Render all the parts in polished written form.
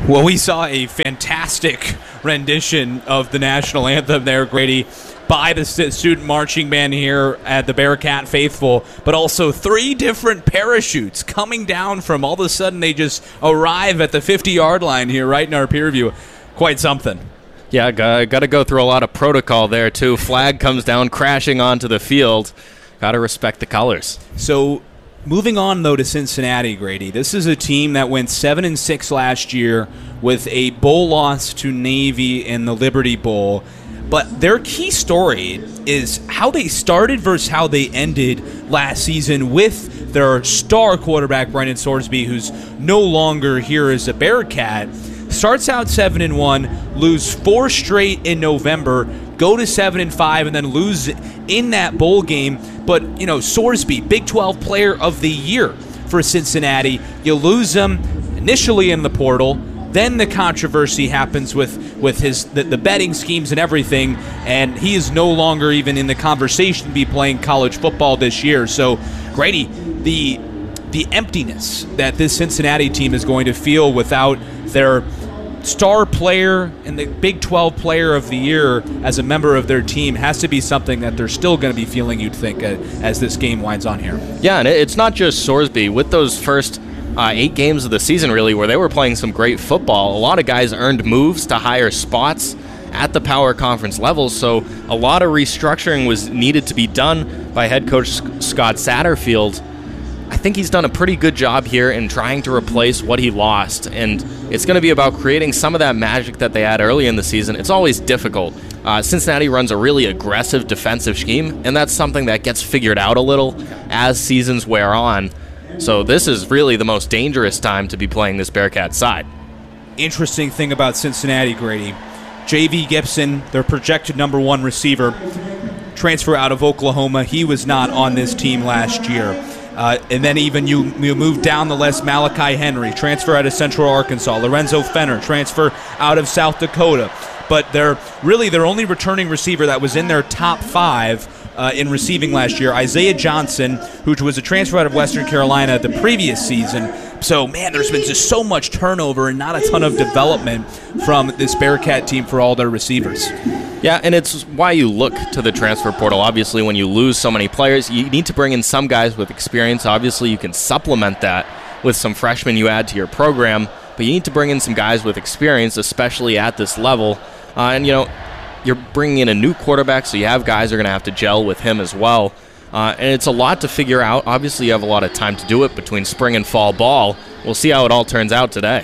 Well, we saw a fantastic rendition of the national anthem there, Grady, by the student marching band here at the Bearcat Faithful, but also 3 different parachutes coming down from all of a sudden they just arrive at the 50-yard line here right in our peer view. Quite something. Yeah, got to go through a lot of protocol there, too. Flag comes down crashing onto the field. Got to respect the colors. So moving on, though, to Cincinnati, Grady, this is a team that went 7-6 last year with a bowl loss to Navy in the Liberty Bowl. But their key story is how they started versus how they ended last season with their star quarterback, Brendan Sorsby, who's no longer here as a Bearcat. Starts out 7-1, lose 4 straight in November, go to 7-5, and then lose in that bowl game. But, you know, Sorsby, Big 12 Player of the Year for Cincinnati. You lose him initially in the portal. Then the controversy happens with the betting schemes and everything, and he is no longer even in the conversation to be playing college football this year. So, Grady, the emptiness that this Cincinnati team is going to feel without their star player and the Big 12 Player of the Year as a member of their team has to be something that they're still going to be feeling, you'd think, as this game winds on here. Yeah, and it's not just Sorsby. With those first 8 games of the season, really, where they were playing some great football, a lot of guys earned moves to higher spots at the power conference level, so a lot of restructuring was needed to be done by head coach Scott Satterfield. I think he's done a pretty good job here in trying to replace what he lost, and it's going to be about creating some of that magic that they had early in the season. It's always difficult. Cincinnati runs a really aggressive defensive scheme, and that's something that gets figured out a little as seasons wear on. So this is really the most dangerous time to be playing this Bearcat side. Interesting thing about Cincinnati, Grady. J.V. Gibson, their projected number 1 receiver, transfer out of Oklahoma. He was not on this team last year. And then even you move down the list, Malachi Henry, transfer out of Central Arkansas. Lorenzo Fenner, transfer out of South Dakota. But they're really their only returning receiver that was in their top 5 in receiving last year, Isaiah Johnson, who was a transfer out of Western Carolina the previous season. So, man, there's been just so much turnover and not a ton of development from this Bearcat team for all their receivers. Yeah, and it's why you look to the transfer portal. Obviously, when you lose so many players, you need to bring in some guys with experience. Obviously, you can supplement that with some freshmen you add to your program, but you need to bring in some guys with experience, especially at this level. And, you know, you're bringing in a new quarterback, so you have guys who are going to have to gel with him as well. And it's a lot to figure out. Obviously, you have a lot of time to do it between spring and fall ball. We'll see how it all turns out today.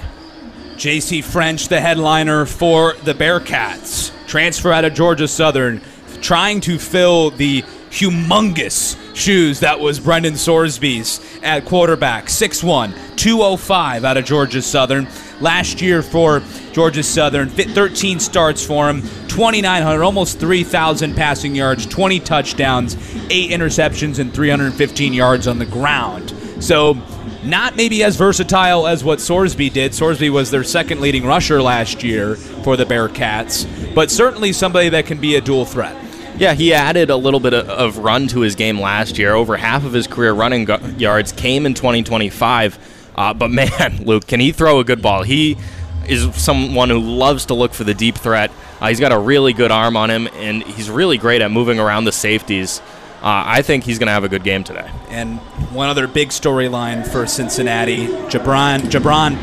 J.C. French, the headliner for the Bearcats. Transfer out of Georgia Southern, trying to fill the humongous shoes that was Brendan Sorsby's at quarterback. 6'1", 205 out of Georgia Southern. Last year for Georgia Southern, 13 starts for him, 2,900, almost 3,000 passing yards, 20 touchdowns, 8 interceptions, and 315 yards on the ground. So not maybe as versatile as what Sorsby did. Sorsby was their second leading rusher last year for the Bearcats, but certainly somebody that can be a dual threat. Yeah, he added a little bit of run to his game last year. Over half of his career running yards came in 2025. But man, Luke, can he throw a good ball? He is someone who loves to look for the deep threat. He's got a really good arm on him, and he's really great at moving around the safeties. I think he's going to have a good game today. And one other big storyline for Cincinnati, Jabron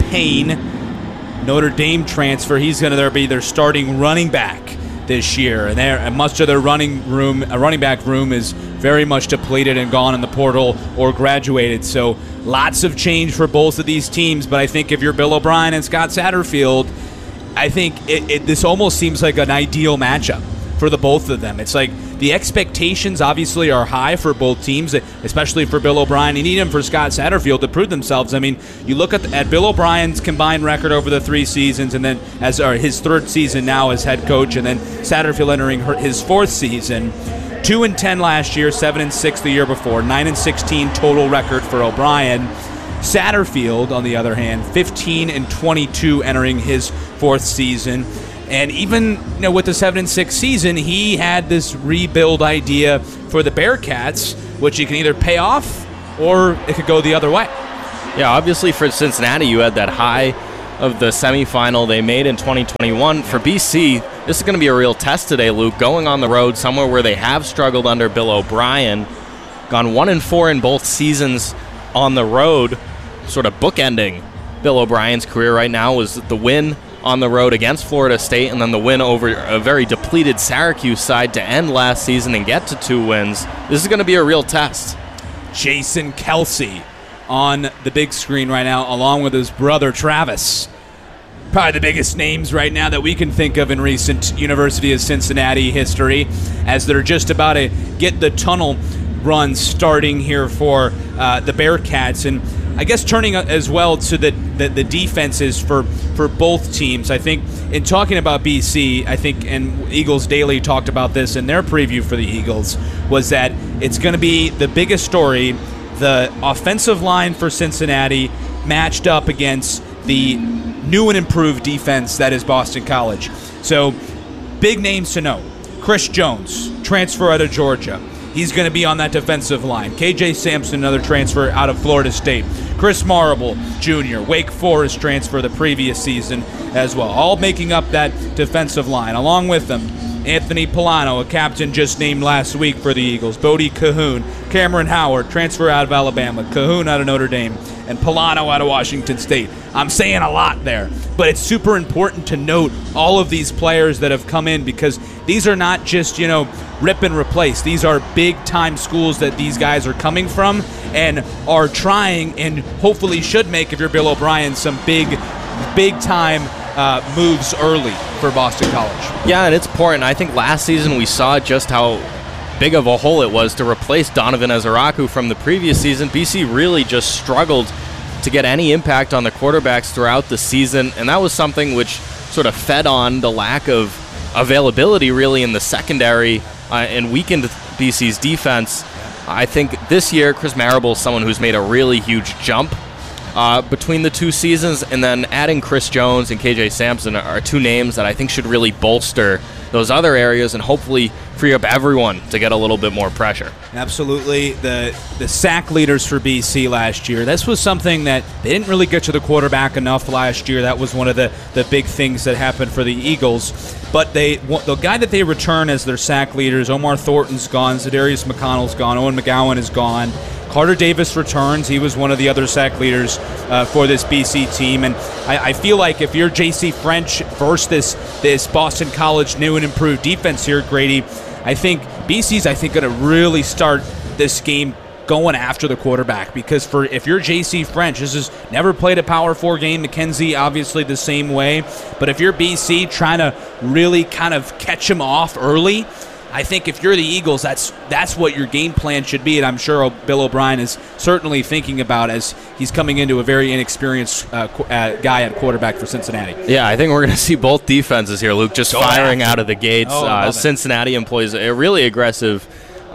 Payne, Notre Dame transfer. He's going to be their starting running back this year, and much of their running back room is very much depleted and gone in the portal or graduated. So lots of change for both of these teams. But I think if you're Bill O'Brien and Scott Satterfield, I think this almost seems like an ideal matchup for the both of them. It's like the expectations obviously are high for both teams, especially for Bill O'Brien. You need him for Scott Satterfield to prove themselves. I mean, you look at Bill O'Brien's combined record over the 3 seasons, and then his 3rd season now as head coach, and then Satterfield entering his 4th season. 2-10 last year, 7-6 the year before, 9-16 total record for O'Brien. Satterfield, on the other hand, 15-22 entering his 4th season. And even with the 7-6 season, he had this rebuild idea for the Bearcats, which you can either pay off or it could go the other way. Yeah, obviously for Cincinnati, you had that high of the semifinal they made in 2021. For BC, this is going to be a real test today, Luke, going on the road somewhere where they have struggled under Bill O'Brien, gone 1-4 in both seasons on the road, sort of bookending Bill O'Brien's career right now was the win on the road against Florida State and then the win over a very depleted Syracuse side to end last season and get to 2 wins. This is going to be a real test. Jason Kelsey on the big screen right now, along with his brother Travis. Probably the biggest names right now that we can think of in recent University of Cincinnati history, as they're just about to get the tunnel run starting here for the Bearcats. And I guess turning as well to the defenses for both teams. I think in talking about BC, I think, and Eagles Daily talked about this in their preview for the Eagles, was that it's going to be the biggest story, the offensive line for Cincinnati matched up against the new and improved defense that is Boston College. So big names to know. Chris Jones, transfer out of Georgia. He's going to be on that defensive line. KJ Sampson, another transfer out of Florida State. Chris Marable, Jr., Wake Forest transfer the previous season as well. All making up that defensive line. Along with them, Anthony Polano, a captain just named last week for the Eagles. Bodie Cahoon, Cameron Howard, transfer out of Alabama. Cahoon out of Notre Dame. And Polano out of Washington State. I'm saying a lot there, but it's super important to note all of these players that have come in, because these are not just, rip and replace. These are big-time schools that these guys are coming from and are trying and hopefully should make, if you're Bill O'Brien, some big-time moves early for Boston College. Yeah, and it's important. I think last season we saw just how big of a hole it was to replace Donovan Ezaraku from the previous season. BC really just struggled to get any impact on the quarterbacks throughout the season, and that was something which sort of fed on the lack of availability really in the secondary and weakened BC's defense. I think this year Chris Marable is someone who's made a really huge jump between the 2 seasons, and then adding Chris Jones and KJ Sampson are 2 names that I think should really bolster those other areas and hopefully free up everyone to get a little bit more pressure. Absolutely. The sack leaders for BC last year, this was something that they didn't really get to the quarterback enough last year. That was one of the big things that happened for the Eagles. But the guy that they return as their sack leaders, Omar Thornton's gone, Zadarius McConnell's gone, Owen McGowan is gone. Carter Davis returns. He was one of the other sack leaders for this BC team. And I feel like if you're J.C. French versus this Boston College new and improved defense here, Grady, I think BC's going to really start this game going after the quarterback, because if you're J.C. French, this has never played a Power 4 game. Mackenzie, obviously the same way. But if you're BC trying to really kind of catch him off early, I think if you're the Eagles, that's what your game plan should be, and I'm sure Bill O'Brien is certainly thinking about as he's coming into a very inexperienced guy at quarterback for Cincinnati. Yeah, I think we're going to see both defenses here, Luke, just firing out of the gates. Cincinnati employs a really aggressive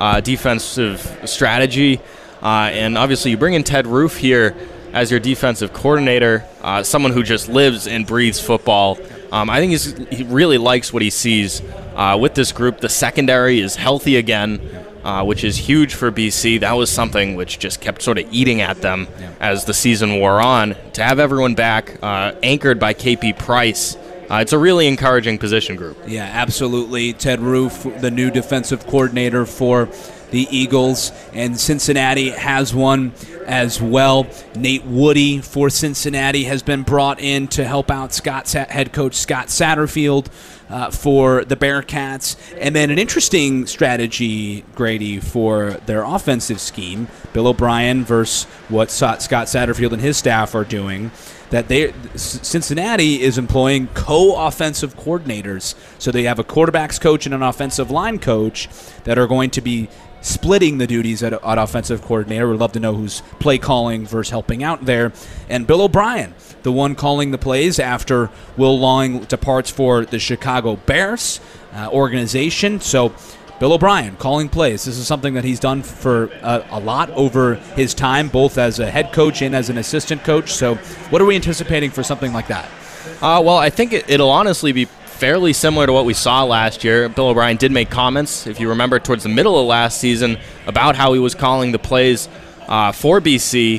defensive strategy, and obviously you bring in Ted Roof here as your defensive coordinator, someone who just lives and breathes football. I think he really likes what he sees with this group. The secondary is healthy again, which is huge for BC. That was something which just kept sort of eating at them as the season wore on. To have everyone back, anchored by KP Price, it's a really encouraging position group. Yeah, absolutely. Ted Roof, the new defensive coordinator for the Eagles, and Cincinnati has one as well. Nate Woody for Cincinnati has been brought in to help out head coach Scott Satterfield for the Bearcats. And then an interesting strategy, Grady, for their offensive scheme, Bill O'Brien versus what Scott Satterfield and his staff are doing, that Cincinnati is employing co-offensive coordinators. So they have a quarterback's coach and an offensive line coach that are going to be splitting the duties at offensive coordinator. We'd love to know who's play calling versus helping out there. And Bill O'Brien, the one calling the plays after Will Long departs for the Chicago Bears organization. So Bill O'Brien calling plays. This is something that he's done for a lot over his time, both as a head coach and as an assistant coach. So what are we anticipating for something like that? Well, I think it'll honestly be fairly similar to what we saw last year. Bill O'Brien did make comments, if you remember, towards the middle of last season about how he was calling the plays for BC.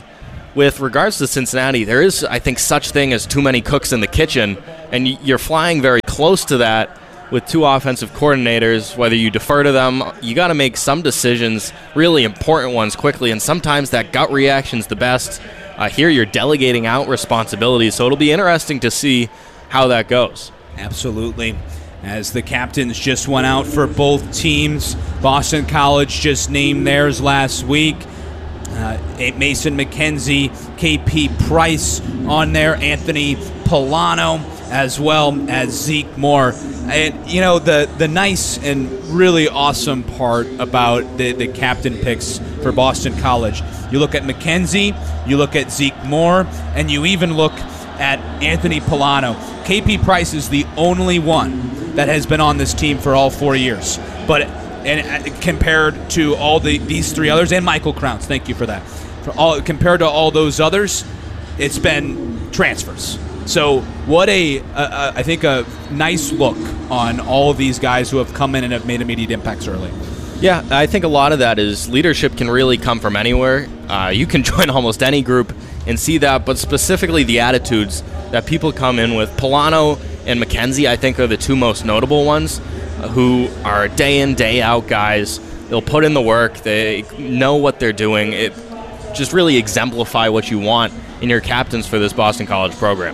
with regards to Cincinnati, there is, I think, such thing as too many cooks in the kitchen, and you're flying very close to that with two offensive coordinators. Whether you defer to them, you got to make some decisions, really important ones, quickly, and sometimes that gut reaction's the best. Here you're delegating out responsibilities, so it'll be interesting to see how that goes. Absolutely. As the captains just went out for both teams, Boston College just named theirs last week. Mason McKenzie, KP Price on there, Anthony Polano, as well as Zeke Moore. And, you know, the nice and really awesome part about the captain picks for Boston College, you look at McKenzie, you look at Zeke Moore, and you even look at Anthony Polano. KP Price is the only one that has been on this team for all 4 years. But compared to all these three others, and Michael Krauts, thank you for that. Compared to all those others, it's been transfers. So what I think a nice look on all of these guys who have come in and have made immediate impacts early. Yeah, I think a lot of that is leadership can really come from anywhere. You can join almost any group and see that, but specifically the attitudes that people come in with. Polano and McKenzie, I think, are the two most notable ones, who are day in, day out guys. They'll put in the work. They know what they're doing. It just really exemplify what you want in your captains for this Boston College program.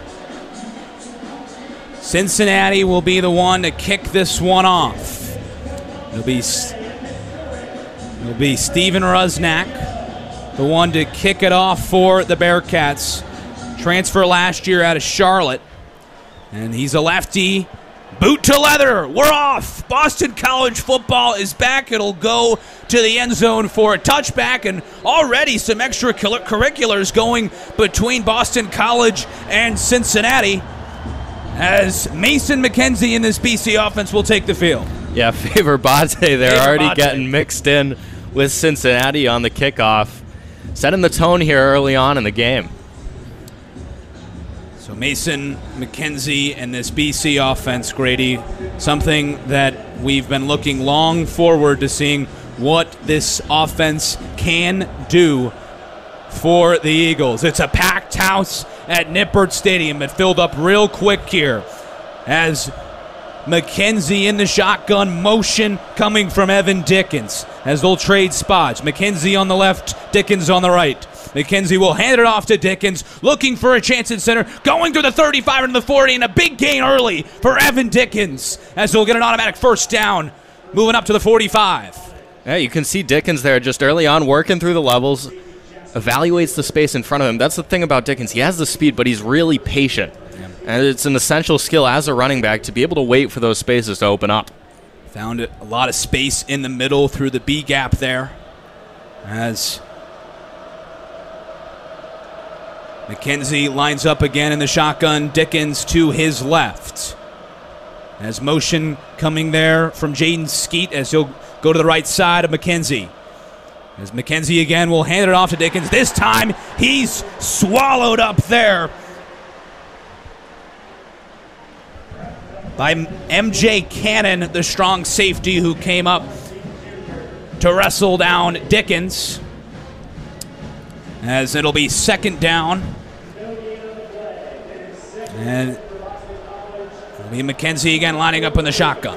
Cincinnati will be the one to kick this one off. It'll be Steven Rusnak, the one to kick it off for the Bearcats. Transfer last year out of Charlotte. And he's a lefty. Boot to leather. We're off. Boston College football is back. It'll go to the end zone for a touchback, and already some extracurriculars going between Boston College and Cincinnati as Mason McKenzie in this BC offense will take the field. Yeah, Faber Bate, they're already getting mixed in with Cincinnati on the kickoff, setting the tone here early on in the game. So Mason McKenzie and this BC offense, Grady, something that we've been looking long forward to seeing what this offense can do for the Eagles. It's a packed house at Nippert Stadium. It filled up real quick here as McKenzie in the shotgun motion coming from Evan Dickens as they'll trade spots. McKenzie on the left, Dickens on the right. McKenzie will hand it off to Dickens, looking for a chance at center, going through the 35 and the 40, and a big gain early for Evan Dickens as he'll get an automatic first down, moving up to the 45. Yeah, you can see Dickens there just early on working through the levels, evaluates the space in front of him. That's the thing about Dickens. He has the speed, but he's really patient. Yeah. And it's an essential skill as a running back to be able to wait for those spaces to open up. Found a lot of space in the middle through the B gap there as McKenzie lines up again in the shotgun. Dickens to his left. As motion coming there from Jaden Skeet as he'll go to the right side of McKenzie. As McKenzie again will hand it off to Dickens. This time he's swallowed up there by MJ Cannon, the strong safety who came up to wrestle down Dickens. As it'll be second down. And it'll be McKenzie again lining up in the shotgun.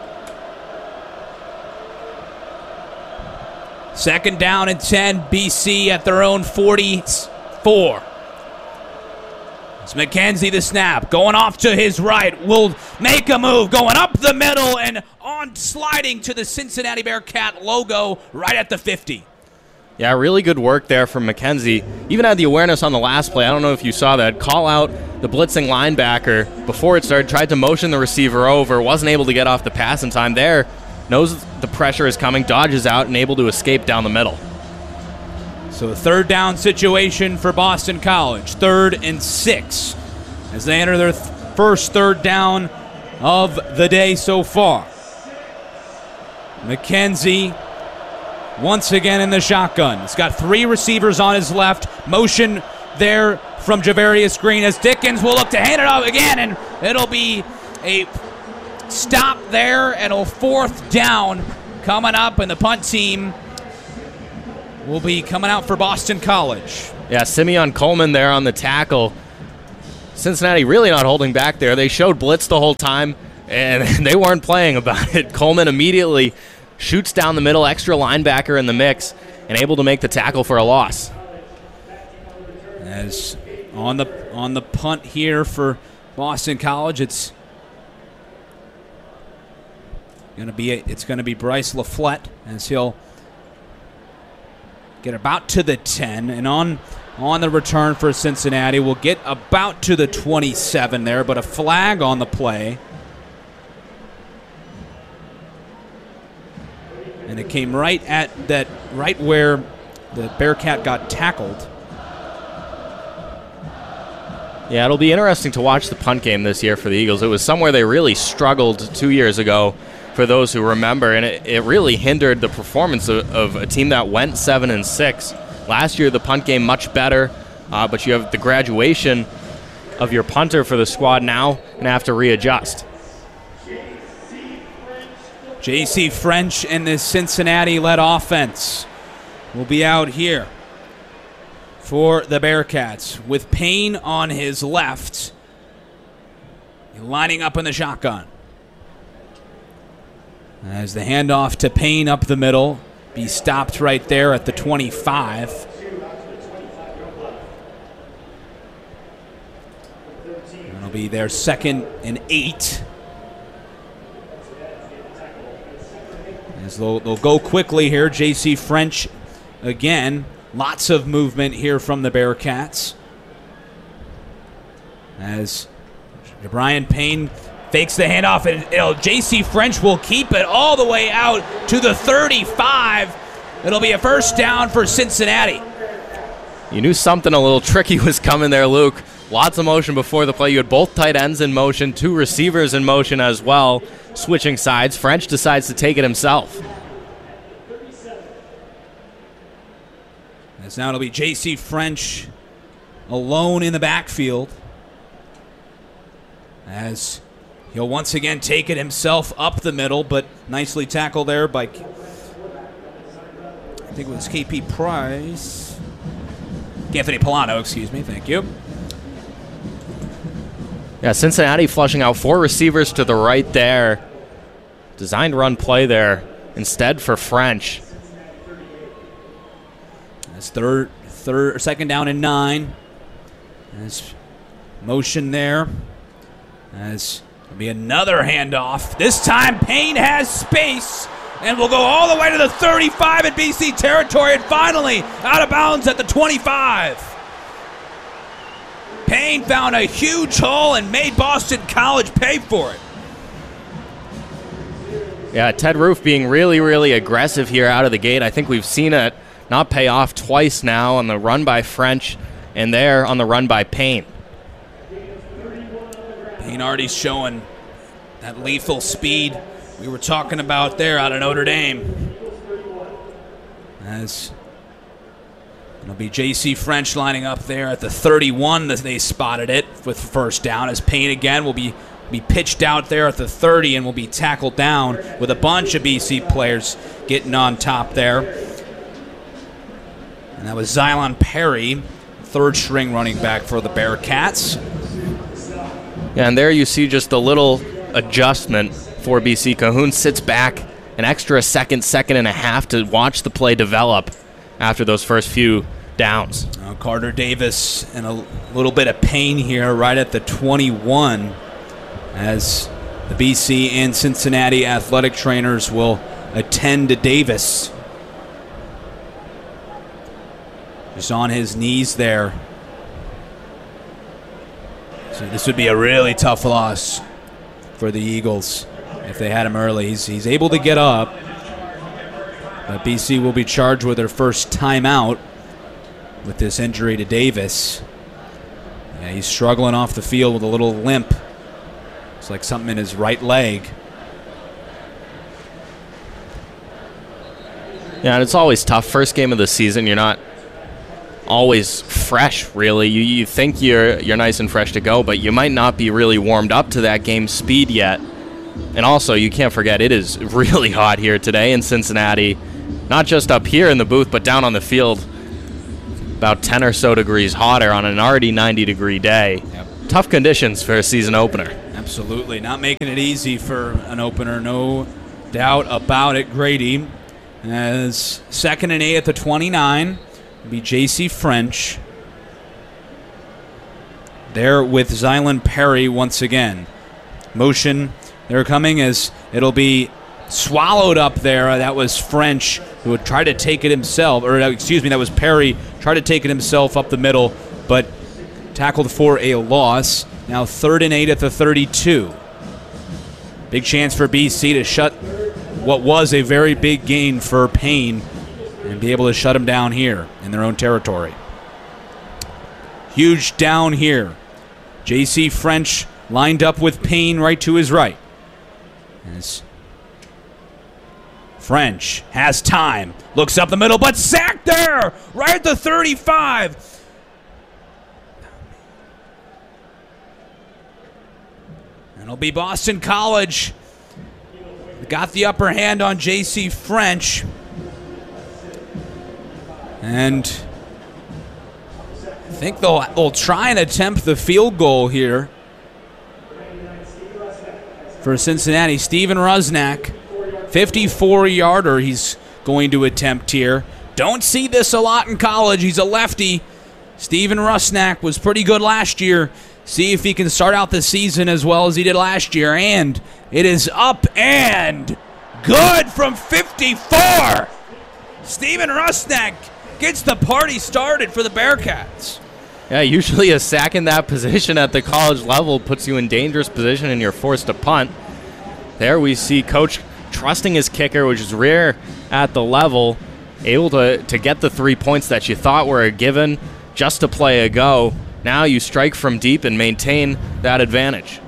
Second down and 10, BC at their own 44. It's McKenzie the snap, going off to his right, will make a move, going up the middle and on sliding to the Cincinnati Bearcat logo right at the 50. Yeah, really good work there from McKenzie. Even had the awareness on the last play. I don't know if you saw that. Call out the blitzing linebacker before it started, tried to motion the receiver over, wasn't able to get off the pass in time there. Knows the pressure is coming, dodges out, and able to escape down the middle. So a third down situation for Boston College. 3rd and 6 as they enter their first third down of the day so far. McKenzie once again in the shotgun. He's got 3 receivers on his left. Motion there from Javarius Green as Dickens will look to hand it off again, and it'll be a stop there and a 4th down coming up, and the punt team will be coming out for Boston College. Yeah, Simeon Coleman there on the tackle. Cincinnati really not holding back there. They showed blitz the whole time, and they weren't playing about it. Coleman immediately shoots down the middle, extra linebacker in the mix, and able to make the tackle for a loss. As on the punt here for Boston College, it's gonna be Bryce LaFlette as he'll get about to the 10, and on the return for Cincinnati, we'll get about to the 27 there, but a flag on the play. And it came right where the Bearcat got tackled. Yeah, it'll be interesting to watch the punt game this year for the Eagles. It was somewhere they really struggled 2 years ago, for those who remember, and it really hindered the performance of a team that went 7-6. Last year, the punt game much better, but you have the graduation of your punter for the squad now and have to readjust. J.C. French and this Cincinnati-led offense will be out here for the Bearcats with Payne on his left, lining up in the shotgun. As the handoff to Payne up the middle, be stopped right there at the 25. It'll be their 2nd and 8. As they'll go quickly here. J.C. French again. Lots of movement here from the Bearcats. As Brian Payne fakes the handoff, and J.C. French will keep it all the way out to the 35. It'll be a first down for Cincinnati. You knew something a little tricky was coming there, Luke. Lots of motion before the play. You had both tight ends in motion, 2 receivers in motion as well, switching sides. French decides to take it himself. As now it'll be J.C. French alone in the backfield, as he'll once again take it himself up the middle, but nicely tackled there by, I think it was KP Price. Anthony Polano, excuse me, thank you. Yeah, Cincinnati flushing out 4 receivers to the right there. Designed run play there instead for French. That's second down and 9. As motion there. As there'll be another handoff. This time Payne has space and will go all the way to the 35 in BC territory, and finally out of bounds at the 25. Payne found a huge hole and made Boston College pay for it. Yeah, Ted Roof being really, really aggressive here out of the gate. I think we've seen it not pay off twice now on the run by French and there on the run by Payne. Payne already showing that lethal speed we were talking about there out of Notre Dame. As it'll be J.C. French lining up there at the 31 that they spotted it with first down, as Payne again will be pitched out there at the 30 and will be tackled down with a bunch of BC players getting on top there. And that was Xylon Perry, third string running back for the Bearcats. Yeah, and there you see just a little adjustment for BC. Cahoon sits back an extra second and a half to watch the play develop after those first few downs. Carter Davis and a little bit of pain here right at the 21, as the BC and Cincinnati athletic trainers will attend to Davis. Just on his knees there. So this would be a really tough loss for the Eagles if they had him early. He's able to get up, but BC will be charged with their first timeout with this injury to Davis. Yeah, he's struggling off the field with a little limp. It's like something in his right leg. Yeah, and it's always tough. First game of the season, you're not always fresh, really. You think you're nice and fresh to go, but you might not be really warmed up to that game speed yet. And also, you can't forget, it is really hot here today in Cincinnati. Not just up here in the booth, but down on the field. about 10 or so degrees hotter on an already 90-degree day. Yep. Tough conditions for a season opener. Absolutely. Not making it easy for an opener, no doubt about it, Grady. As 2nd and 8 at the 29, it'll be J.C. French. There with Zylan Perry once again. Motion, they're coming as it'll be swallowed up there. That was French who would try to take it himself, or excuse me, that was Perry, tried to take it himself up the middle, but tackled for a loss. Now 3rd and 8 at the 32. Big chance for BC to shut what was a very big gain for Payne and be able to shut them down here in their own territory. Huge down here. J.C. French lined up with Payne right to his right. As French has time, looks up the middle, but sacked there, right at the 35. And it'll be Boston College. Got the upper hand on J.C. French. And I think they'll try and attempt the field goal here for Cincinnati. Steven Rusnak, 54-yarder he's going to attempt here. Don't see this a lot in college. He's a lefty. Steven Rusnak was pretty good last year. See if he can start out the season as well as he did last year. And it is up and good from 54. Steven Rusnak gets the party started for the Bearcats. Yeah, usually a sack in that position at the college level puts you in dangerous position and you're forced to punt. There we see Coach trusting his kicker, which is rare at the level, able to get the 3 points that you thought were a given just to play a go. Now you strike from deep and maintain that advantage.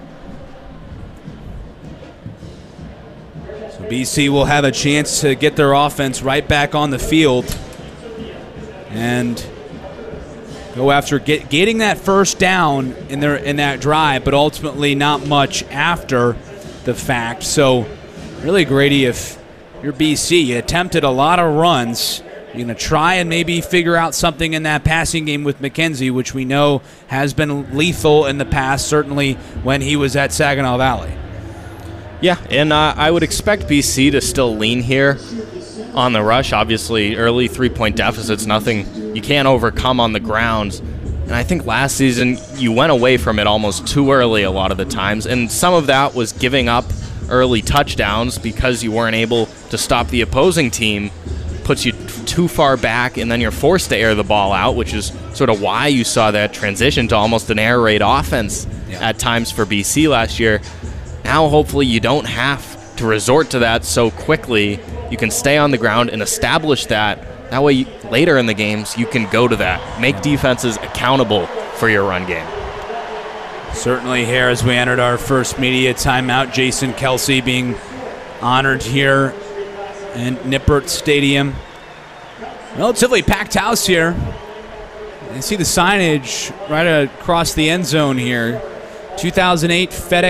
So BC will have a chance to get their offense right back on the field and go after getting that first down in that drive, but ultimately not much after the fact. So really, Grady, if you're BC, you attempted a lot of runs. You're going to try and maybe figure out something in that passing game with McKenzie, which we know has been lethal in the past, certainly when he was at Saginaw Valley. Yeah, and I would expect BC to still lean here on the rush. Obviously, early 3-point deficits, nothing you can't overcome on the ground. And I think last season you went away from it almost too early a lot of the times. And some of that was giving up early touchdowns because you weren't able to stop the opposing team. Puts you too far back, and then you're forced to air the ball out, which is sort of why you saw that transition to almost an air raid offense at times for BC last year. Now, hopefully, you don't have to resort to that so quickly. You can stay on the ground and establish that. That way, later in the games, you can go to that. Make defenses accountable for your run game. Certainly here as we entered our first media timeout, Jason Kelsey being honored here in Nippert Stadium. Relatively packed house here. You see the signage right across the end zone here. 2008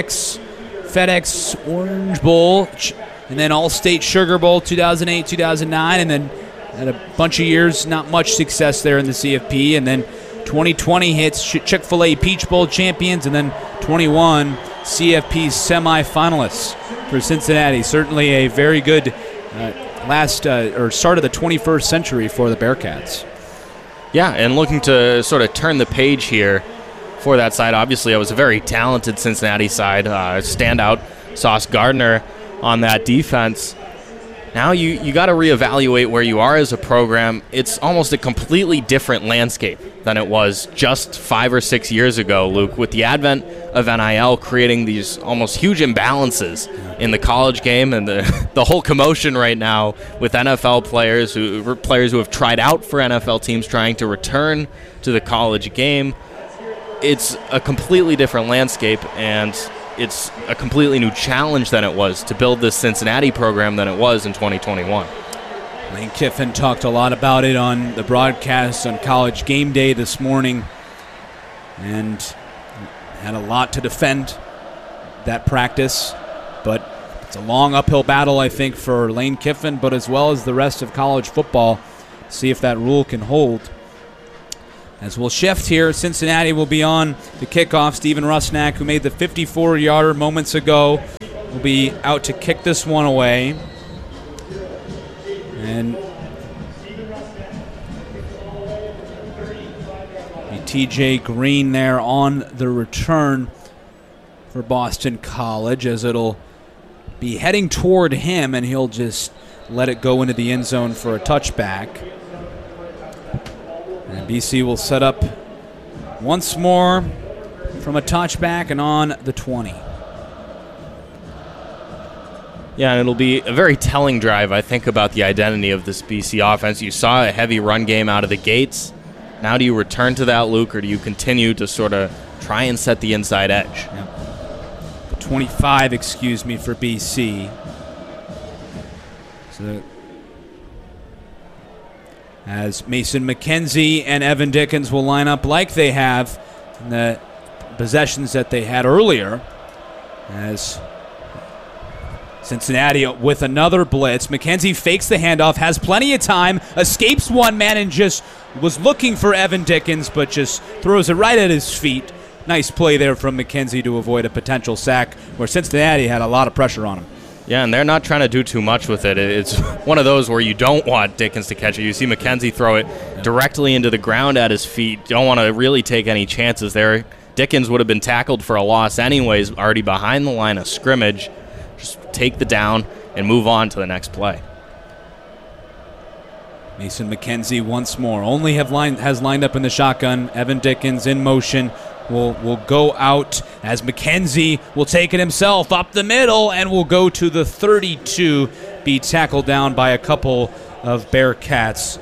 FedEx Orange Bowl, and then All-State Sugar Bowl 2008, 2009, and then had a bunch of years, not much success there in the CFP, and then 2020 hits Chick-fil-A Peach Bowl champions, and then 21 CFP semifinalists for Cincinnati. Certainly a very good start of the 21st century for the Bearcats. Yeah, and looking to sort of turn the page here for that side. Obviously, it was a very talented Cincinnati side. Standout Sauce Gardner on that defense. Now you got to reevaluate where you are as a program. It's almost a completely different landscape than it was just 5 or 6 years ago, Luke, with the advent of NIL creating these almost huge imbalances in the college game and the whole commotion right now with NFL players who have tried out for NFL teams trying to return to the college game. It's a completely different landscape, and it's a completely new challenge than it was to build this Cincinnati program than it was in 2021. Lane Kiffin talked a lot about it on the broadcast on College Game Day this morning and had a lot to defend that practice. But it's a long uphill battle, I think, for Lane Kiffin, but as well as the rest of college football. See if that rule can hold. As we'll shift here, Cincinnati will be on the kickoff. Steven Rusnak, who made the 54-yarder moments ago, will be out to kick this one away. And TJ Green there on the return for Boston College, as it'll be heading toward him, and he'll just let it go into the end zone for a touchback. And BC will set up once more from a touchback and on the 20. Yeah, and it'll be a very telling drive, I think, about the identity of this BC offense. You saw a heavy run game out of the gates. Now do you return to that, Luke, or do you continue to sort of try and set the inside edge? Yep. The 25, excuse me, for BC. So as Mason McKenzie and Evan Dickens will line up like they have in the possessions that they had earlier, as Cincinnati with another blitz. McKenzie fakes the handoff, has plenty of time, escapes one man, and just was looking for Evan Dickens, but just throws it right at his feet. Nice play there from McKenzie to avoid a potential sack, where Cincinnati had a lot of pressure on him. Yeah, and they're not trying to do too much with it. It's one of those where you don't want Dickens to catch it. You see McKenzie throw it directly into the ground at his feet. You don't want to really take any chances there. Dickens would have been tackled for a loss anyways, already behind the line of scrimmage. Just take the down and move on to the next play. Mason McKenzie once more has lined up in the shotgun. Evan Dickens in motion will go out as McKenzie will take it himself up the middle and will go to the 32, be tackled down by a couple of Bearcats,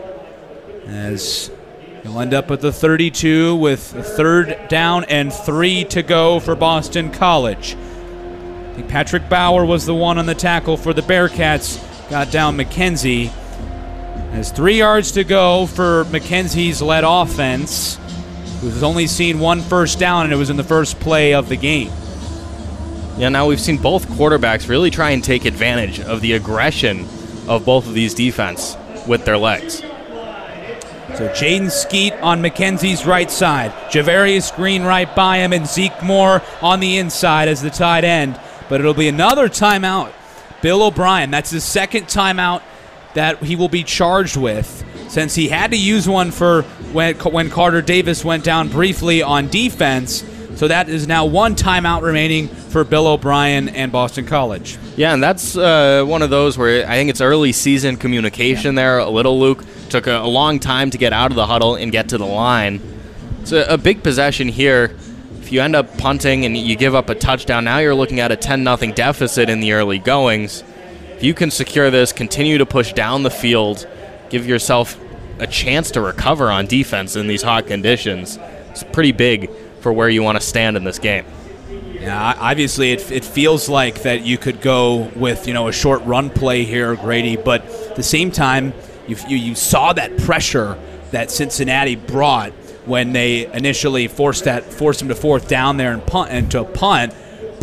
as he'll end up at the 32 with a 3rd down and 3 to go for Boston College. I think Patrick Bauer was the one on the tackle for the Bearcats, got down McKenzie. There's 3 yards to go for McKenzie's led offense, who's only seen 1 first down, and it was in the first play of the game. Yeah, now we've seen both quarterbacks really try and take advantage of the aggression of both of these defense with their legs. So Jaden Skeet on McKenzie's right side, Javarius Green right by him, and Zeke Moore on the inside as the tight end. But it'll be another timeout. Bill O'Brien, that's his 2nd timeout that he will be charged with, since he had to use one for when Carter Davis went down briefly on defense. So that is now 1 timeout remaining for Bill O'Brien and Boston College. Yeah, and that's one of those where I think it's early season communication there. A little, Luke. Took a long time to get out of the huddle and get to the line. It's a big possession here. If you end up punting and you give up a touchdown, now you're looking at a 10-0 deficit in the early goings. If you can secure this, continue to push down the field, give yourself a chance to recover on defense in these hot conditions, it's pretty big for where you want to stand in this game. Yeah, obviously it feels like that you could go with a short run play here, Grady, but at the same time, you saw that pressure that Cincinnati brought when they initially forced him to 4th down there and to punt,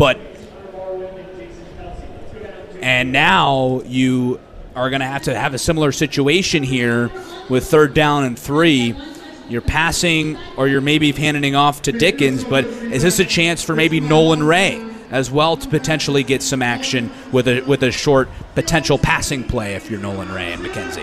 and now you are going to have a similar situation here with 3rd down and 3. You're passing, or you're maybe handing off to Dickens, but is this a chance for maybe Nolan Ray as well to potentially get some action with a short potential passing play if you're Nolan Ray and McKenzie?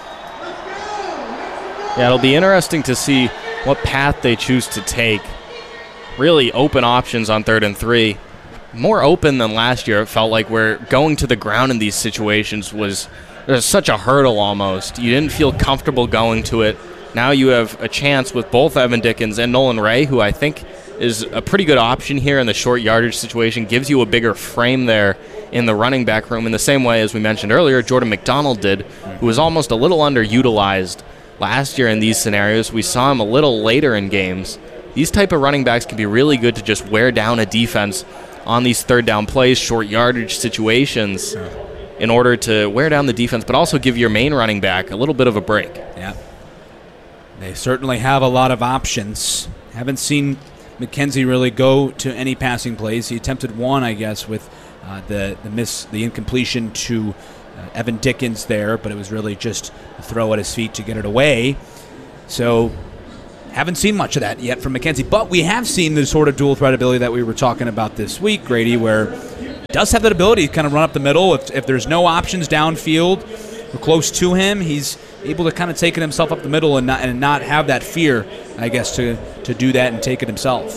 Yeah, it'll be interesting to see what path they choose to take. Really open options on 3rd and 3. More open than last year. It felt like where going to the ground in these situations there's such a hurdle almost. You didn't feel comfortable going to it. Now you have a chance with both Evan Dickens and Nolan Ray, who I think is a pretty good option here in the short yardage situation, gives you a bigger frame there in the running back room in the same way as we mentioned earlier Jordan McDonald did, who was almost a little underutilized last year in these scenarios. We saw him a little later in games. These type of running backs can be really good to just wear down a defense on these 3rd down plays, short yardage situations, in order to wear down the defense, but also give your main running back a little bit of a break. Yeah. They certainly have a lot of options. Haven't seen McKenzie really go to any passing plays. He attempted one, I guess, with the incompletion to Evan Dickens there, but it was really just a throw at his feet to get it away. So Haven't seen much of that yet from McKenzie, but we have seen the sort of dual threat ability that we were talking about this week, Grady, where he does have that ability to kind of run up the middle. If there's no options downfield or close to him, he's able to kind of take it himself up the middle and not have that fear, I guess, to do that and take it himself.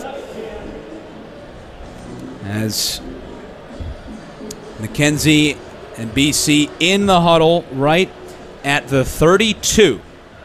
As McKenzie and BC in the huddle right at the 32.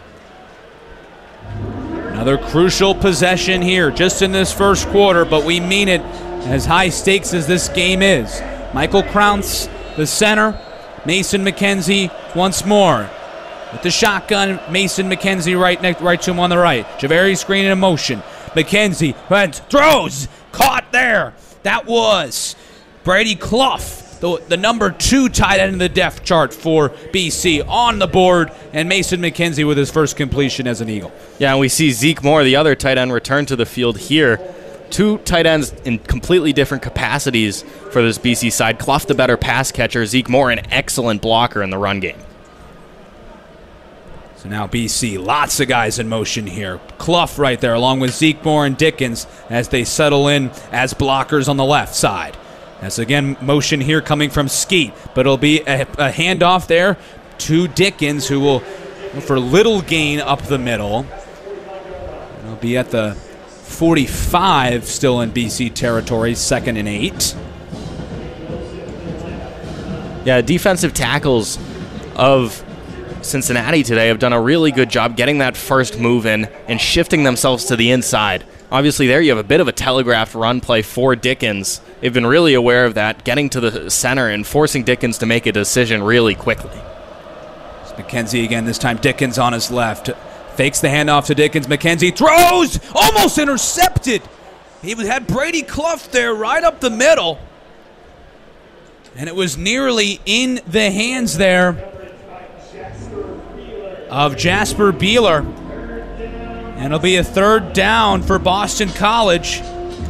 Another crucial possession here just in this first quarter, but we mean it as high stakes as this game is. Michael Krauntz, the center. Mason McKenzie once more. With the shotgun, Mason McKenzie right to him on the right. Javarius Green in motion. McKenzie throws. Caught there. That was Brady Clough, the number 2 tight end in the depth chart for BC, on the board, and Mason McKenzie with his first completion as an Eagle. Yeah, and we see Zeke Moore, the other tight end, return to the field here. 2 tight ends in completely different capacities for this BC side. Clough, the better pass catcher. Zeke Moore, an excellent blocker in the run game. So now BC, lots of guys in motion here. Clough right there, along with Zeke Moore and Dickens as they settle in as blockers on the left side. As again, motion here coming from Skeet, but it'll be a handoff there to Dickens, who will, for little gain up the middle. It'll be at the 45, still in BC territory, 2nd and 8. Yeah, defensive tackles of Cincinnati today have done a really good job getting that first move in and shifting themselves to the inside. Obviously, there you have a bit of a telegraphed run play for Dickens. They've been really aware of that, getting to the center and forcing Dickens to make a decision really quickly. It's McKenzie again, this time Dickens on his left. Fakes the handoff to Dickens. McKenzie throws! Almost intercepted! He had Brady Clough there right up the middle. And it was nearly in the hands there of Jasper Beeler. And it'll be a 3rd down for Boston College.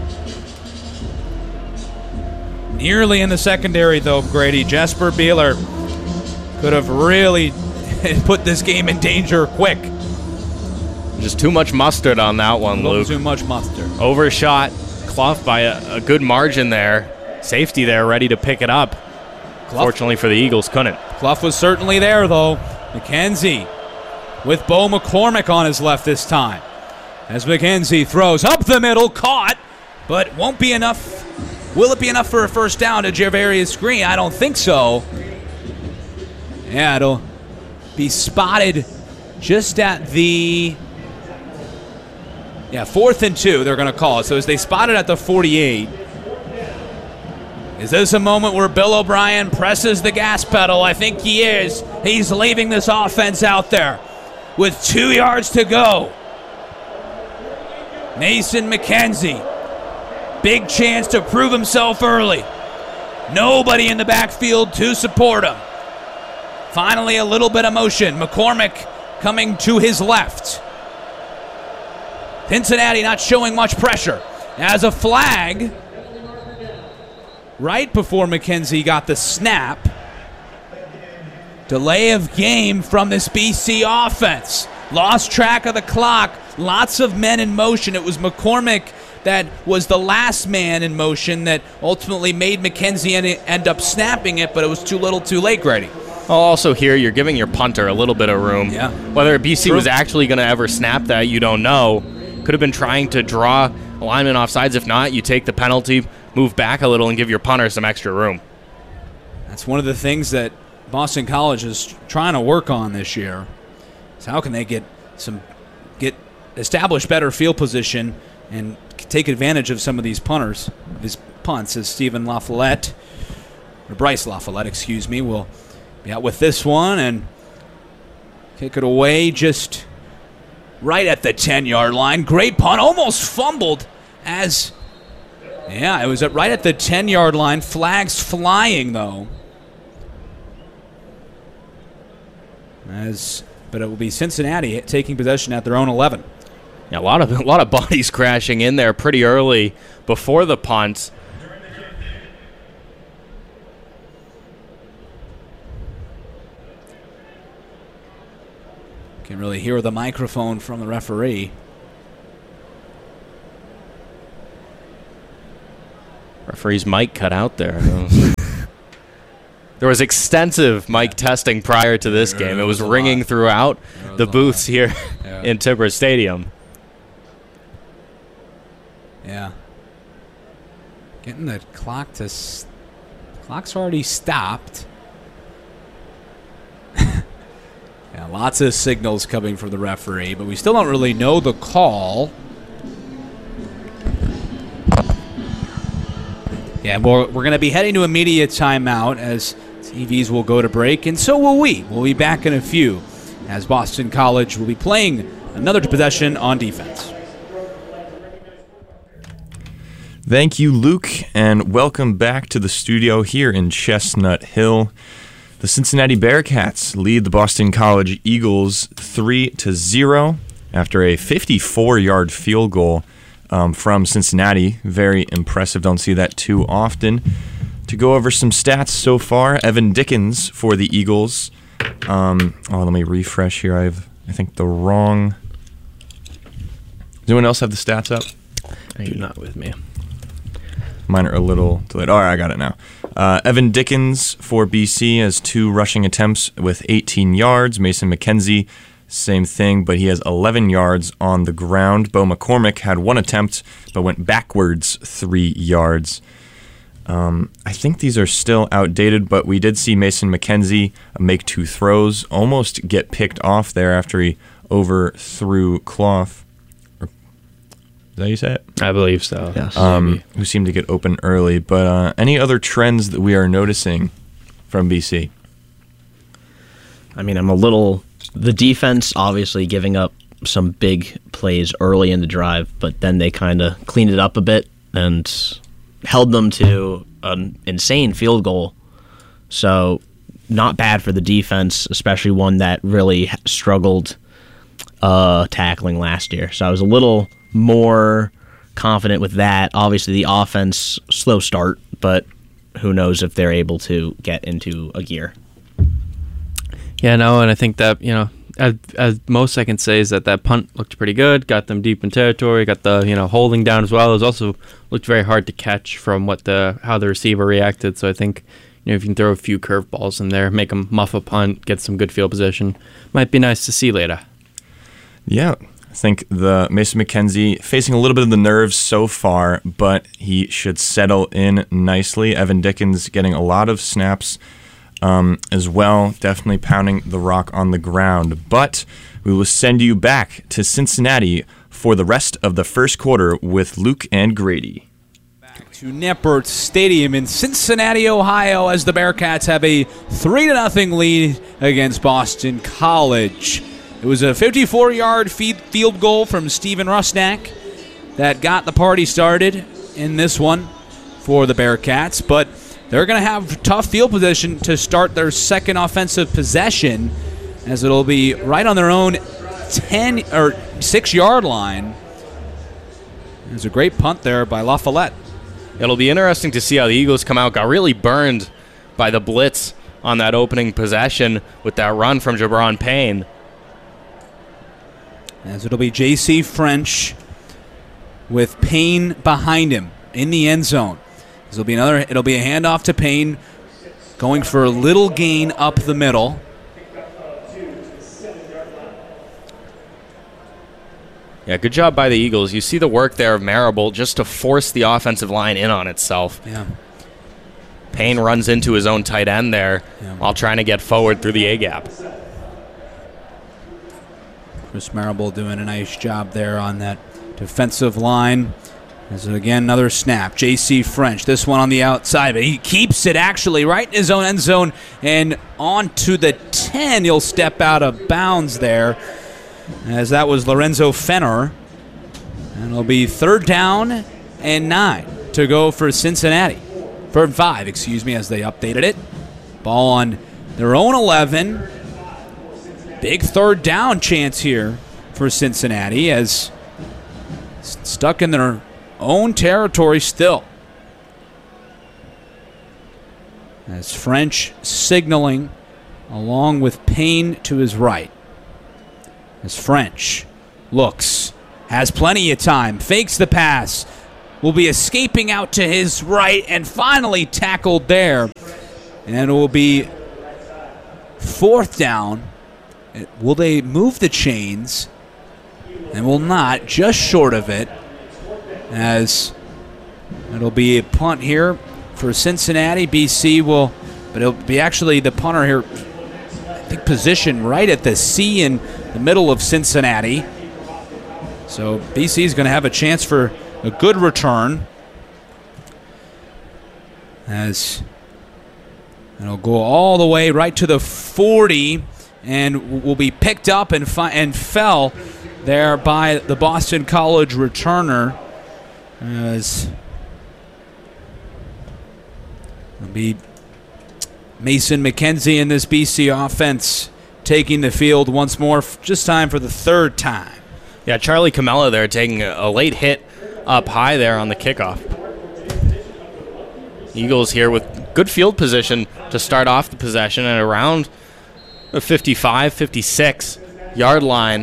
Nearly in the secondary, though, Grady. Jasper Beeler could have really put this game in danger quick. Just too much mustard on that one, Luke. Too much mustard. Overshot Clough by a good margin there. Safety there, ready to pick it up. Fortunately for the Eagles, couldn't. Clough was certainly there, though. McKenzie with Bo McCormick on his left this time. As McKenzie throws up the middle, caught, but won't be enough. Will it be enough for a first down to Javarius Green? I don't think so. Yeah, it'll be spotted just at the 4th and 2, they're going to call it. So as they spot it at the 48, is this a moment where Bill O'Brien presses the gas pedal? I think he is. He's leaving this offense out there with 2 yards to go. Mason McKenzie, big chance to prove himself early. Nobody in the backfield to support him. Finally, a little bit of motion. McCormick coming to his left. Cincinnati not showing much pressure. As a flag, right before McKenzie got the snap. Delay of game from this BC offense. Lost track of the clock. Lots of men in motion. It was McCormick that was the last man in motion that ultimately made McKenzie end up snapping it, but it was too little too late, Grady. Well, also here, you're giving your punter a little bit of room. Yeah. Whether BC was actually going to ever snap that, you don't know. Could have been trying to draw a lineman off sides. If not, you take the penalty, move back a little, and give your punter some extra room. That's one of the things that Boston College is trying to work on this year. Is how can they establish better field position and take advantage of some of these punts, as Stephen LaFollette, or Bryce LaFollette, excuse me, will be out with this one and kick it away just right at the 10-yard line. Great punt, almost fumbled it was right at the 10-yard line. Flags flying, though. But it will be Cincinnati taking possession at their own 11. Yeah, a lot of bodies crashing in there pretty early before the punt. Can really hear the microphone from the referee. Referee's mic cut out there. There was extensive mic testing prior to this game. It was ringing throughout the booths here in Timbers Stadium. Yeah. Getting the clock to... Clock's already stopped. Yeah, lots of signals coming from the referee, but we still don't really know the call. Yeah, we're going to be heading to a media timeout as TVs will go to break, and so will we. We'll be back in a few as Boston College will be playing another possession on defense. Thank you, Luke, and welcome back to the studio here in Chestnut Hill. The Cincinnati Bearcats lead the Boston College Eagles 3-0 after a 54-yard field goal from Cincinnati. Very impressive. Don't see that too often. To go over some stats so far, Evan Dickens for the Eagles. Let me refresh here. I think the wrong... Does anyone else have the stats up? I do not with me. Mine are a little delayed. All right, I got it now. Evan Dickens for BC has 2 rushing attempts with 18 yards. Mason McKenzie, same thing, but he has 11 yards on the ground. Bo McCormick had 1 attempt, but went backwards 3 yards. I think these are still outdated, but we did see Mason McKenzie make 2 throws, almost get picked off there after he overthrew Clough. Is that how you say it? I believe so. Yes. Who seemed to get open early. But any other trends that we are noticing from BC? I mean, the defense obviously giving up some big plays early in the drive, but then they kind of cleaned it up a bit and held them to an insane field goal. So not bad for the defense, especially one that really struggled tackling last year. So I was a little more confident with that. Obviously, the offense, slow start, but who knows if they're able to get into a gear. Yeah, no, and I think that, as most I can say is that punt looked pretty good, got them deep in territory, got the, holding down as well. It was also looked very hard to catch from how the receiver reacted. So I think, if you can throw a few curveballs in there, make them muff a punt, get some good field position, might be nice to see later. Yeah, I think the Mason McKenzie facing a little bit of the nerves so far, but he should settle in nicely. Evan Dickens getting a lot of snaps as well, definitely pounding the rock on the ground. But we will send you back to Cincinnati for the rest of the first quarter with Luke and Grady. Back to Knepper Stadium in Cincinnati, Ohio, as the Bearcats have a 3-0 lead against Boston College. It was a 54-yard field goal from Steven Rusnak that got the party started in this one for the Bearcats, but they're going to have tough field position to start their second offensive possession, as it'll be right on their own 10 or 6-yard line. There's a great punt there by La Follette. It'll be interesting to see how the Eagles come out. Got really burned by the blitz on that opening possession with that run from Jabron Payne. As it'll be J.C. French with Payne behind him in the end zone. It'll be a handoff to Payne, going for a little gain up the middle. Yeah, good job by the Eagles. You see the work there of Marable just to force the offensive line in on itself. Yeah. Payne runs into his own tight end there while trying to get forward through the A-gap. Chris Marable doing a nice job there on that defensive line. As again, another snap. J.C. French, this one on the outside, but he keeps it actually right in his own end zone and on to the 10. He'll step out of bounds there, as that was Lorenzo Fenner. And it'll be 3rd down and 9 to go for Cincinnati. 3rd and 5, as they updated it. Ball on their own 11. Big 3rd down chance here for Cincinnati, as stuck in their own territory still. As French signaling along with Payne to his right. As French looks, has plenty of time, fakes the pass, will be escaping out to his right and finally tackled there. And it will be 4th down. Will they move the chains? And will not, just short of it, as it'll be a punt here for Cincinnati. BC will, but it'll be actually the punter here, I think, positioned right at the C in the middle of Cincinnati. So BC is going to have a chance for a good return, as it'll go all the way right to the 40 and will be picked up and fell there by the Boston College returner. As it'll be Mason McKenzie in this BC offense taking the field once more, just time for the 3rd time. Yeah, Charlie Camella there taking a late hit up high there on the kickoff. Eagles here with good field position to start off the possession at around the 55, 56 yard line.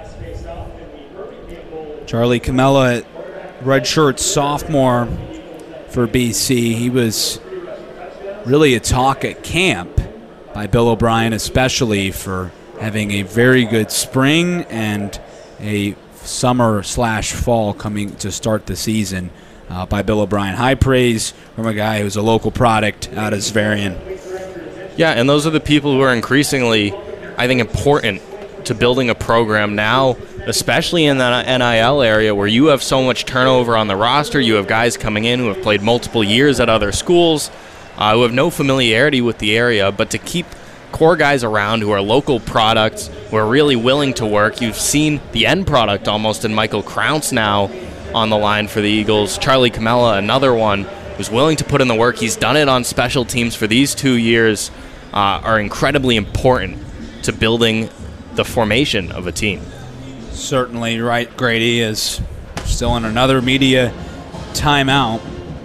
Charlie Camella, redshirt sophomore for BC. He was really a talk at camp by Bill O'Brien, especially for having a very good spring and a summer/fall coming to start the season by Bill O'Brien. High praise from a guy who's a local product out of Zvarian. Yeah, and those are the people who are increasingly, I think, important to building a program now, especially in the NIL area where you have so much turnover on the roster. You have guys coming in who have played multiple years at other schools, who have no familiarity with the area, but to keep core guys around who are local products, who are really willing to work. You've seen the end product almost in Michael Crounce now on the line for the Eagles. Charlie Camella, another one who's willing to put in the work. He's done it on special teams for these 2 years, are incredibly important to building the formation of a team. Certainly right. Grady is still in another media timeout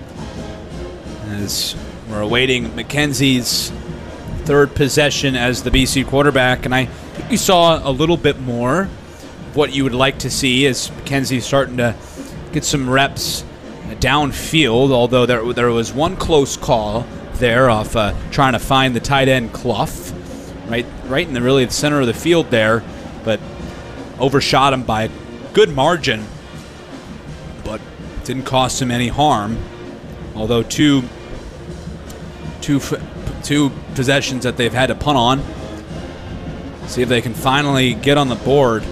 as we're awaiting McKenzie's 3rd possession as the BC quarterback, and I think you saw a little bit more of what you would like to see as McKenzie's starting to get some reps downfield, although there was one close call there off trying to find the tight end Clough, right in the center of the field there, but overshot him by a good margin, but didn't cost him any harm, although two possessions that they've had to punt on. See if they can finally get on the board.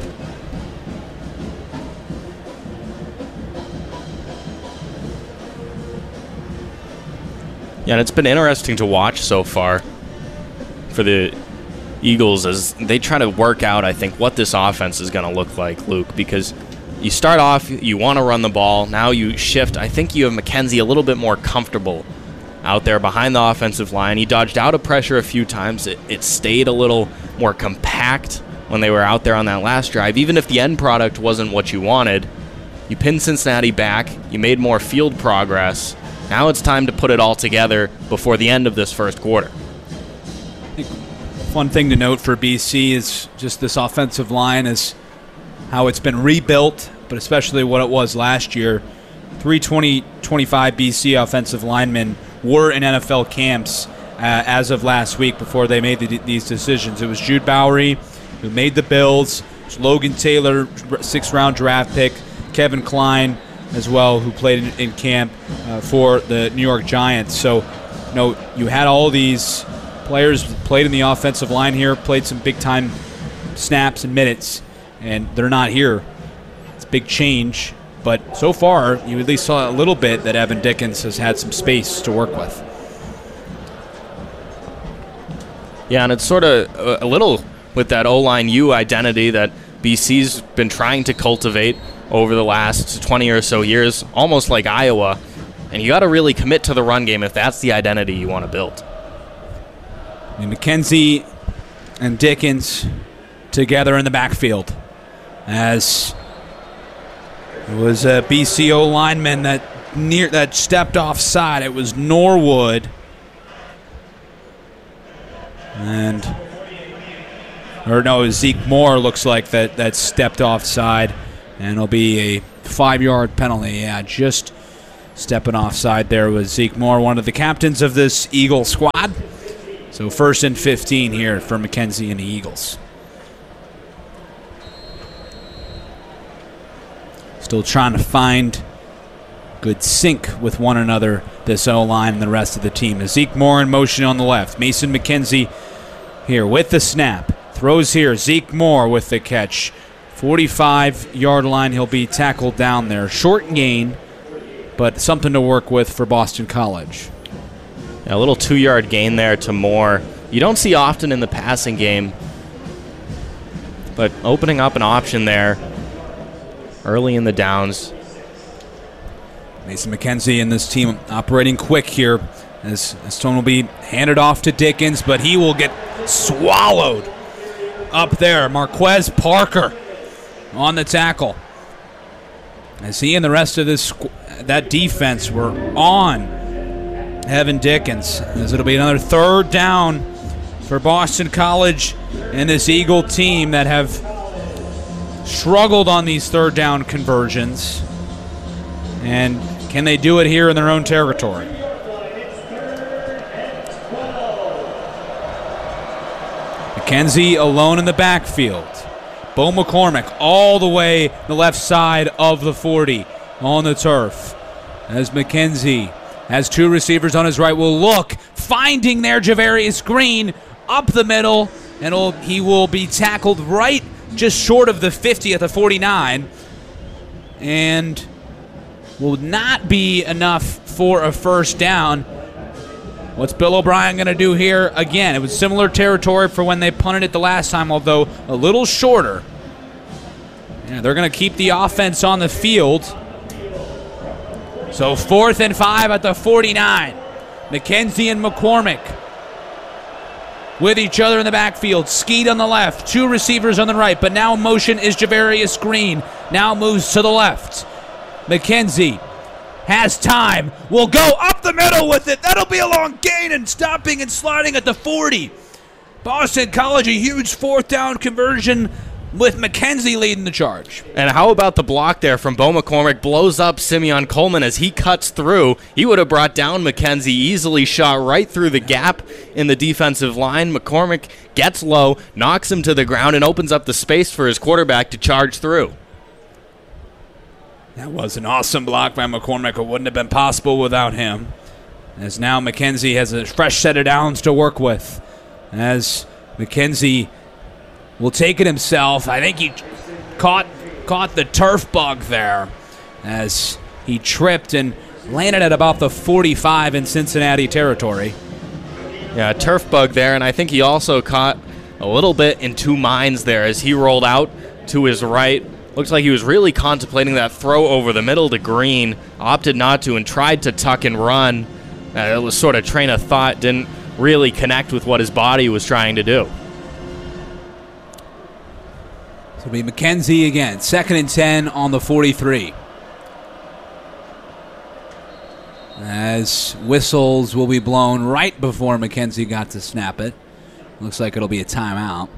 Yeah, and it's been interesting to watch so far for the Eagles as they try to work out, I think, what this offense is going to look like, Luke, because you start off, you want to run the ball. Now you shift. I think you have McKenzie a little bit more comfortable out there behind the offensive line. He dodged out of pressure a few times. It stayed a little more compact when they were out there on that last drive. Even if the end product wasn't what you wanted, you pinned Cincinnati back. You made more field progress. Now it's time to put it all together before the end of this first quarter. I think one thing to note for BC is just this offensive line is how it's been rebuilt, but especially what it was last year. 325 BC offensive linemen were in NFL camps as of last week before they made these decisions. It was Jude Bowery who made the builds, Logan Taylor, 6th-round draft pick, Kevin Klein as well, who played in camp for the New York Giants. So, you had all these players played in the offensive line here, played some big-time snaps and minutes, and they're not here. It's a big change. But so far, you at least saw a little bit that Evan Dickens has had some space to work with. Yeah, and it's sort of a little with that O-line U identity that BC's been trying to cultivate over the last 20 or so years, almost like Iowa. And you got to really commit to the run game if that's the identity you want to build. And McKenzie and Dickens together in the backfield as it was a BCO lineman that stepped offside. It was Norwood. It was Zeke Moore, looks like, that stepped offside. And it'll be a 5-yard penalty. Yeah, just Stepping offside there was Zeke Moore, one of the captains of this Eagle squad. So 1st and 15 here for McKenzie and the Eagles. Still trying to find good sync with one another, this O-line and the rest of the team. As Zeke Moore in motion on the left. Mason McKenzie here with the snap. Throws here. Zeke Moore with the catch. 45-yard line. He'll be tackled down there. Short gain, but something to work with for Boston College. Yeah, a little 2-yard gain there to Moore. You don't see often in the passing game, but opening up an option there early in the downs. Mason McKenzie and this team operating quick here as Stone will be handed off to Dickens, but he will get swallowed up there. Marquez Parker on the tackle. As he and the rest of that defense were on Evan Dickens. As it'll be another 3rd down for Boston College and this Eagle team that have struggled on these 3rd down conversions. And can they do it here in their own territory? McKenzie alone in the backfield. Bo McCormick all the way the left side of the 40 on the turf. As McKenzie has 2 receivers on his right, will look, finding there Javarius Green up the middle, and he will be tackled right just short of the 50 at the 49, and will not be enough for a 1st down. What's Bill O'Brien going to do here? Again, it was similar territory for when they punted it the last time, although a little shorter. Yeah, they're going to keep the offense on the field. So 4th and 5 at the 49. McKenzie and McCormick with each other in the backfield. Skeet on the left, 2 receivers on the right, but now in motion is Javarius Green. Now moves to the left. McKenzie has time, will go up the middle with it. That'll be a long gain and stopping and sliding at the 40. Boston College, a huge 4th down conversion with McKenzie leading the charge. And how about the block there from Bo McCormick? Blows up Simeon Coleman as he cuts through. He would have brought down McKenzie, easily shot right through the gap in the defensive line. McCormick gets low, knocks him to the ground, and opens up the space for his quarterback to charge through. That was an awesome block by McCormick. It wouldn't have been possible without him. As now McKenzie has a fresh set of downs to work with. As McKenzie will take it himself. I think he caught the turf bug there as he tripped and landed at about the 45 in Cincinnati territory. Yeah, a turf bug there, and I think he also caught a little bit in 2 minds there as he rolled out to his right. Looks like he was really contemplating that throw over the middle to Green, opted not to, and tried to tuck and run. It was sort of train of thought, didn't really connect with what his body was trying to do. So it'll be McKenzie again, 2nd and 10 on the 43. As whistles will be blown right before McKenzie got to snap it. Looks like it'll be a timeout.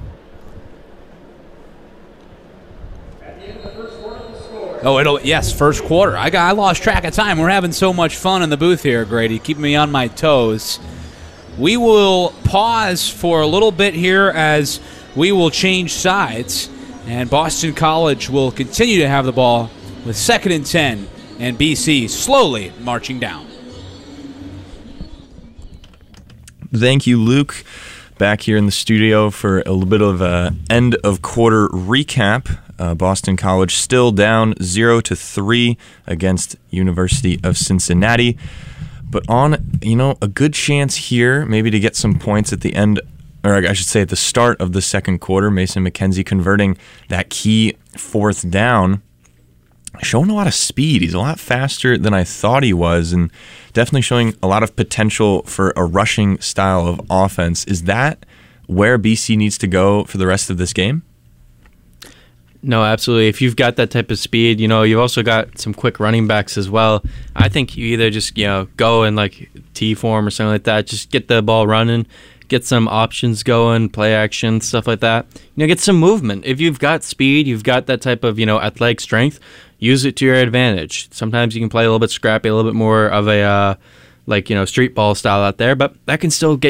Yes, 1st quarter. I lost track of time. We're having so much fun in the booth here, Grady, keeping me on my toes. We will pause for a little bit here as we will change sides, and Boston College will continue to have the ball with 2nd and 10, and BC slowly marching down. Thank you, Luke. Back here in the studio for a little bit of a end of quarter recap. Boston College still down 0-3 against University of Cincinnati, but on a good chance here maybe to get some points at the end, or I should say at the start of the 2nd quarter. Mason McKenzie converting that key 4th down, showing a lot of speed. He's a lot faster than I thought he was, and definitely showing a lot of potential for a rushing style of offense. Is that where BC needs to go for the rest of this game? No, absolutely. If you've got that type of speed, you've also got some quick running backs as well. I think you either just, go in like T form or something like that. Just get the ball running, get some options going, play action, stuff like that. Get some movement. If you've got speed, you've got that type of, athletic strength, use it to your advantage. Sometimes you can play a little bit scrappy, a little bit more of a street ball style out there, but that can still get